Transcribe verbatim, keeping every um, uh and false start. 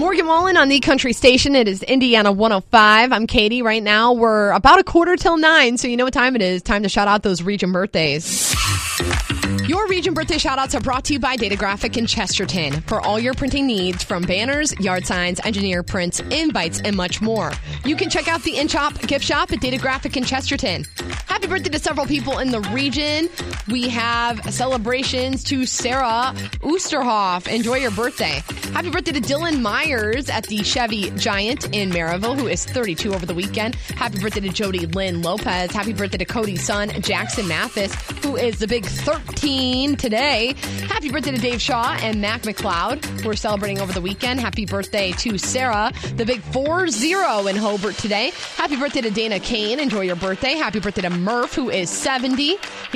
Morgan Wallen on the Country Station. It is Indiana one oh five. I'm Katie. Right now, we're about a quarter till nine, so you know what time it is. Time to shout out those region birthdays. Your region birthday shout-outs are brought to you by Data Graphic in Chesterton for all your printing needs, from banners, yard signs, engineer prints, invites, and much more. You can check out the in-shop gift shop at Data Graphic in Chesterton. Happy birthday to several people in the region. We have celebrations to Sarah Oosterhoff. Enjoy your birthday. Happy birthday to Dylan Myers at the Chevy Giant in Maryville, who is thirty-two over the weekend. Happy birthday to Jody Lynn Lopez. Happy birthday to Cody's son, Jackson Mathis, who is the big thirteen today. Happy birthday to Dave Shaw and Mac McLeod, who are celebrating over the weekend. Happy birthday to Sarah, the big four zero in Hobart today. Happy birthday to Dana Kane. Enjoy your birthday. Happy birthday to Murph, who is seventy.